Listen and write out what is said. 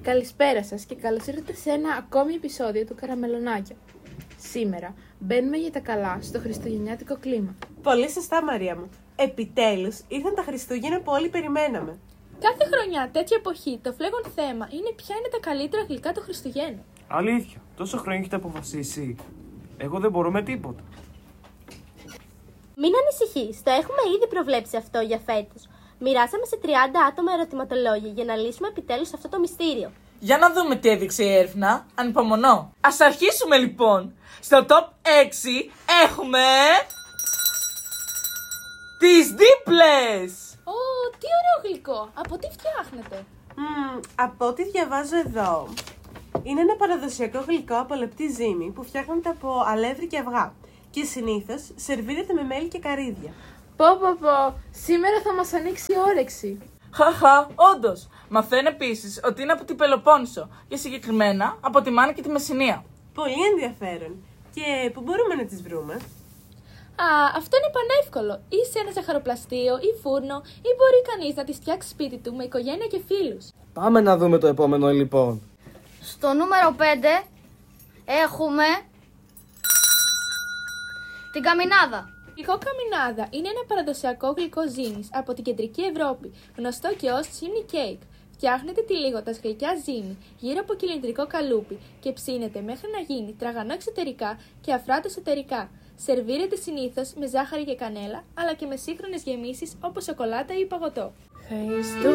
Καλησπέρα σας και καλώς ήρθατε σε ένα ακόμη επεισόδιο του Καραμελονάκια. Σήμερα μπαίνουμε για τα καλά στο χριστουγεννιάτικο κλίμα. Πολύ σωστά, Μαρία μου. Επιτέλους ήρθαν τα Χριστούγεννα που όλοι περιμέναμε. Κάθε χρονιά, τέτοια εποχή, το φλέγον θέμα είναι ποια είναι τα καλύτερα γλυκά των Χριστουγέννων. Αλήθεια, τόσο χρόνια έχετε αποφασίσει. Εγώ δεν μπορώ με τίποτα. Μην ανησυχείς, το έχουμε ήδη προβλέψει αυτό για φέτος. Μοιράσαμε σε 30 άτομα ερωτηματολόγια για να λύσουμε επιτέλους αυτό το μυστήριο. Για να δούμε τι έδειξε η έρευνα. Ανυπομονώ. Ας αρχίσουμε λοιπόν. Στο top 6 έχουμε... τις δίπλες! Ω, τι ωραίο γλυκό! Από τι φτιάχνετε? Από ό,τι διαβάζω εδώ, είναι ένα παραδοσιακό γλυκό από λεπτή ζύμη που φτιάχνεται από αλεύρι και αυγά και συνήθως σερβίρεται με μέλι και καρύδια. Πω, σήμερα θα μας ανοίξει η όρεξη. Χαχα, όντως. Μαθαίνω επίσης ότι είναι από την Πελοπόννησο και συγκεκριμένα από τη Μάνα και τη Μεσσηνία. Πολύ ενδιαφέρον. Και πού μπορούμε να τις βρούμε? Αυτό είναι πανεύκολο. Ή σε ένα ζαχαροπλαστείο ή φούρνο, ή μπορεί κανείς να τις φτιάξει σπίτι του με οικογένεια και φίλους. Πάμε να δούμε το επόμενο λοιπόν. Στο νούμερο 5 έχουμε την καμινάδα. Γλυκό καμινάδα είναι ένα παραδοσιακό γλυκό ζύμης από την κεντρική Ευρώπη, γνωστό και ως chimney cake. Φτιάχνετε τυλίγοντας γλυκιά ζύμη γύρω από κυλινδρικό καλούπι και ψήνετε μέχρι να γίνει τραγανό εξωτερικά και αφράτο εσωτερικά. Σερβίρεται συνήθως με ζάχαρη και κανέλα, αλλά και με σύγχρονες γεμίσεις όπως σοκολάτα ή παγωτό.